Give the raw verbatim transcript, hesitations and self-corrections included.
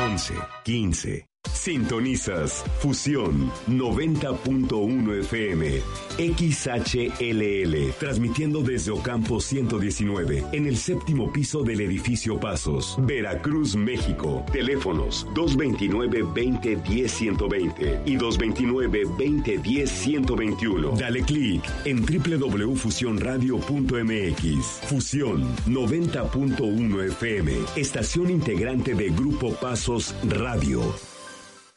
once, quince. Sintonizas Fusión noventa punto uno F M, X H L L, transmitiendo desde Ocampo ciento diecinueve, en el séptimo piso del edificio Pasos, Veracruz, México. Teléfonos dos veintinueve, veinte, diez, ciento veinte y dos veintinueve, veinte, diez, ciento veintiuno. Dale clic en doble u doble u doble u punto fusión radio punto m x. Fusión noventa punto uno F M, estación integrante de Grupo Pasos Radio.